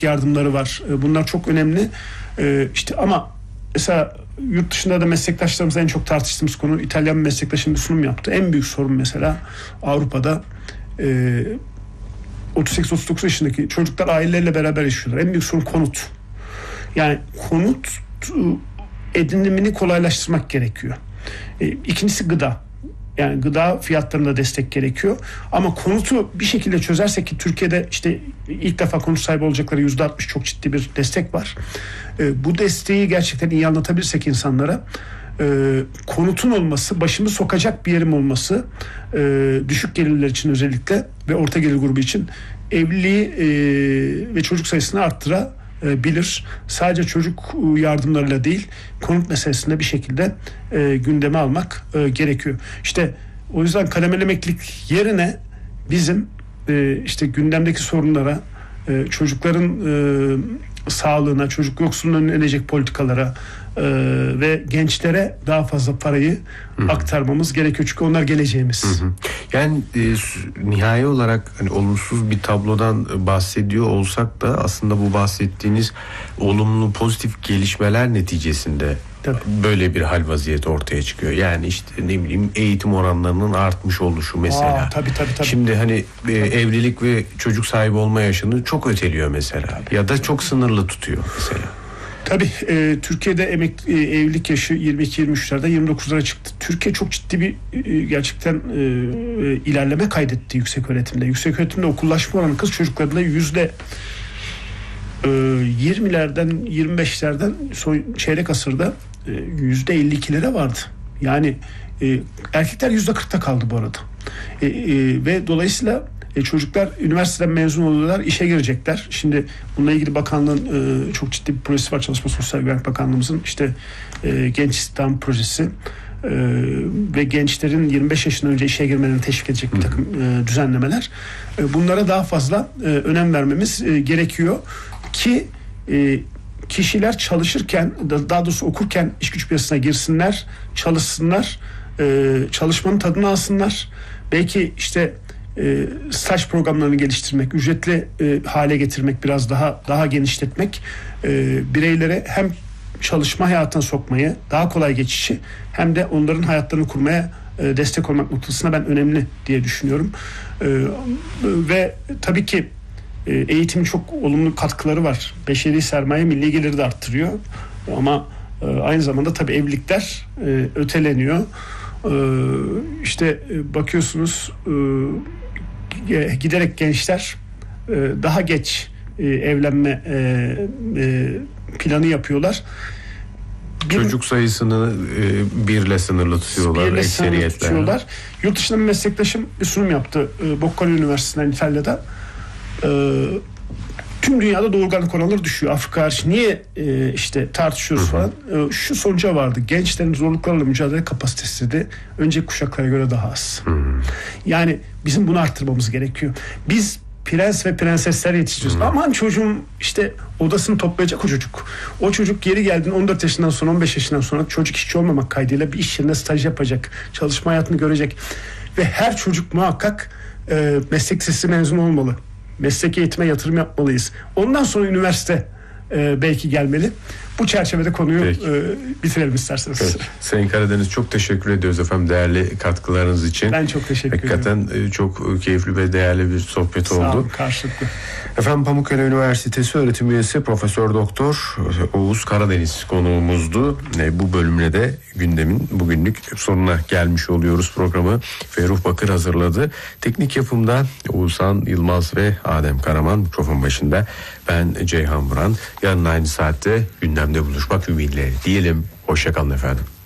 yardımları var. Bunlar çok önemli. İşte ama mesela yurt dışında da meslektaşlarımızla en çok tartıştığımız konu, İtalyan bir meslektaşım bir sunum yaptı. En büyük sorun mesela Avrupa'da 38-39 yaşındaki çocuklar aileleriyle beraber yaşıyorlar. En büyük sorun konut. Yani konut edinimini kolaylaştırmak gerekiyor. İkincisi gıda. Yani gıda fiyatlarında destek gerekiyor. Ama konutu bir şekilde çözersek, ki Türkiye'de işte ilk defa konut sahibi olacakları %60 çok ciddi bir destek var. Bu desteği gerçekten iyi anlatabilirsek insanlara, konutun olması, başımı sokacak bir yerim olması, düşük gelirler için özellikle ve orta gelir grubu için evliliği ve çocuk sayısını arttırabilir. Sadece çocuk yardımlarıyla değil, konut meselesinde bir şekilde gündeme almak gerekiyor. İşte o yüzden kademeli emeklilik yerine bizim işte gündemdeki sorunlara, çocukların sağlığına, çocuk yoksulluğunu önlenecek politikalara ve gençlere daha fazla parayı aktarmamız gerekiyor. Çünkü onlar geleceğimiz. Yani nihai olarak hani olumsuz bir tablodan bahsediyor olsak da aslında bu bahsettiğiniz olumlu, pozitif gelişmeler neticesinde böyle bir hal vaziyeti ortaya çıkıyor. Yani işte ne bileyim, eğitim oranlarının artmış oluşu mesela. Tabii. Şimdi hani evlilik ve çocuk sahibi olma yaşını çok öteliyor mesela. Ya da çok sınırlı tutuyor mesela. Tabii Türkiye'de evlilik yaşı 22-23'lerden 29'lara çıktı. Türkiye çok ciddi bir gerçekten ilerleme kaydetti yüksek öğretimde. Yüksek öğretimde okullaşma oranı kız çocuklarında %20'lerden 25'lerden çeyrek asırda %52'lere vardı. Yani erkekler %40'ta kaldı bu arada. Ve dolayısıyla çocuklar üniversiteden mezun oluyorlar, işe girecekler. Şimdi bununla ilgili bakanlığın çok ciddi bir projesi var. Çalışma Sosyal Güvenlik Bakanlığımızın işte Genç İstihdam Projesi ve gençlerin 25 yaşından önce işe girmelerini teşvik edecek bir takım düzenlemeler. Bunlara daha fazla önem vermemiz gerekiyor ki kişiler çalışırken, daha doğrusu okurken iş güç piyasasına girsinler, çalışsınlar, çalışmanın tadını alsınlar. Belki işte staj programlarını geliştirmek, ücretli hale getirmek, biraz daha genişletmek bireylere hem çalışma hayatına sokmayı, daha kolay geçişi, hem de onların hayatlarını kurmaya destek olmak noktasına ben önemli diye düşünüyorum. Ve tabii ki eğitimin çok olumlu katkıları var. Beşeri sermaye milli geliri de arttırıyor. Ama aynı zamanda tabii evlilikler öteleniyor. İşte bakıyorsunuz giderek gençler daha geç evlenme planı yapıyorlar. Çocuk sayısını birle sınırlı tutuyorlar. Yurt dışında bir meslektaşım bir sunum yaptı. Bocconi Üniversitesi'nden İtalya'da. Tüm dünyada doğurganlık oranları düşüyor. Afrika hariç. Niye işte tartışıyoruz falan. Şu sonuca vardı. Gençlerin zorluklarla mücadele kapasitesi de önceki kuşaklara göre daha az. Yani bizim bunu arttırmamız gerekiyor. Biz prens ve prensesler yetiştiriyoruz. Aman çocuğum işte odasını toplayacak o çocuk. O çocuk geri geldiğinde 14 yaşından sonra, 15 yaşından sonra çocuk işçi olmamak kaydıyla bir iş yerine staj yapacak. Çalışma hayatını görecek. Ve her çocuk muhakkak meslek lisesi mezun olmalı. Meslek eğitime yatırım yapmalıyız. Ondan sonra üniversite belki gelmeli. Bu çerçevede konuyu bitirelim isterseniz. Peki. Sayın Karadeniz, çok teşekkür ediyoruz efendim değerli katkılarınız için. Ben çok teşekkür ederim. Hakikaten çok keyifli ve değerli bir sohbet oldu. Sağ olun, karşılıklı. Efendim, Pamukkale Üniversitesi öğretim üyesi Profesör Doktor Oğuz Karadeniz konuğumuzdu. Bu bölümle de gündemin bugünlük sonuna gelmiş oluyoruz. Programı Ferruh Bakır hazırladı. Teknik yapımda Oğuzhan Yılmaz ve Adem Karaman, mikrofon başında ben Ceyhan Buran. Yarın aynı saatte gündemde buluşmak ümidiyle diyelim. Hoşça kalın efendim.